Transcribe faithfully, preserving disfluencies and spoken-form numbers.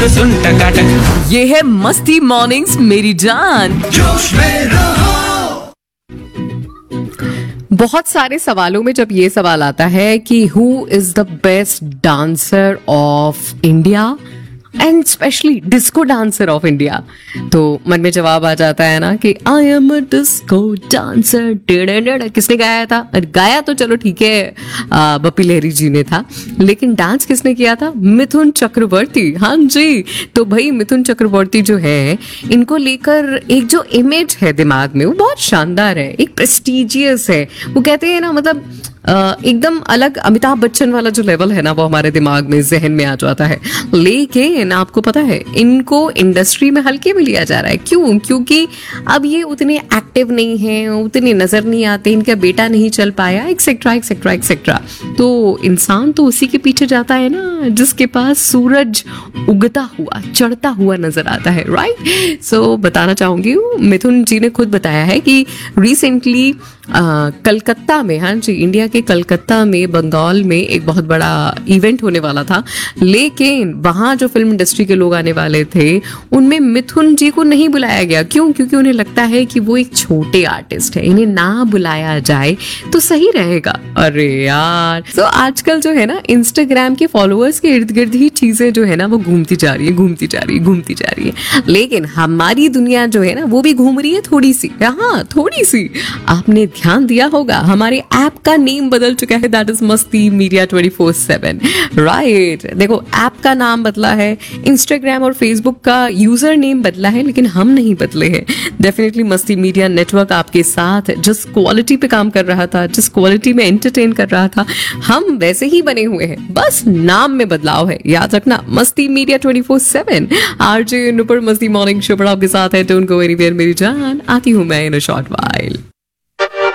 सुन टकाटक, ये है मस्ती मॉर्निंग्स मेरी जान। जोश में रहो। बहुत सारे सवालों में जब ये सवाल आता है कि who is the best dancer of India and specially disco dancer of India, तो मन में जवाब आ जाता है ना कि I am a disco dancer. किसने गाया था? गाया तो चलो ठीक है, आ, बप्पी लहरी जी ने था, लेकिन डांस किसने किया था? मिथुन चक्रवर्ती। हाँ जी, तो भाई मिथुन चक्रवर्ती जो है, इनको लेकर एक जो इमेज है दिमाग में वो बहुत शानदार है, एक प्रेस्टिजियस है। वो कहते हैं ना, मतलब एकदम अलग अमिताभ बच्चन वाला जो लेवल है ना, वो हमारे दिमाग में, जहन में आ जाता है। लेकिन आपको पता है, इनको इंडस्ट्री में हल्के में लिया जा रहा है। क्यों? क्योंकि अब ये उतने एक्टिव नहीं है, उतने नजर नहीं आते, इनका बेटा नहीं चल पाया, एक्सेट्रा एक्सेट्रा एक्सेट्रा। तो इंसान तो उसी के पीछे जाता है ना जिसके पास सूरज उगता हुआ, चढ़ता हुआ नजर आता है, राइट? सो बताना चाहूंगी, मिथुन जी ने खुद बताया है कि रिसेंटली कलकत्ता में, हाँ जी, इंडिया के कलकत्ता में, बंगाल में एक बहुत बड़ा इवेंट होने वाला था, लेकिन वहां जो फिल्म इंडस्ट्री के लोग आने वाले थे उनमें मिथुन जी को नहीं बुलाया गया। क्यों? क्योंकि उन्हें लगता है कि वो एक छोटे आर्टिस्ट है, इन्हें ना बुलाया जाए तो सही रहेगा। अरे यार, तो आजकल जो है ना, इंस्टाग्राम के फॉलोअर्स के इर्द गिर्द ही चीजें जो है ना वो घूमती जा रही है, घूमती जा रही है, घूमती जा रही है। लेकिन हमारी दुनिया जो है ना वो भी घूम रही है थोड़ी सी, हाँ थोड़ी सी। आपने ध्यान दिया होगा हमारे ऐप का नेम बदल चुका है, दैट इज मस्ती media twenty four seven, right? देखो, ऐप का नाम बदला है, इंस्टाग्राम और फेसबुक का यूजर नेम बदला है, लेकिन हम नहीं बदले हैं। डेफिनेटली मस्ती मीडिया नेटवर्क आपके साथ जिस क्वालिटी पे काम कर रहा था, जिस क्वालिटी में एंटरटेन कर रहा था, हम वैसे ही बने हुए हैं, बस नाम में बदलाव है। याद रखना, मस्ती media twenty four seven, RJ Nupur मस्ती मॉर्निंग शो पर आपके साथ है। डोंट गो एनीवेयर मेरी जान, आती हूँ मैं इन अ शॉर्ट व्हाइल।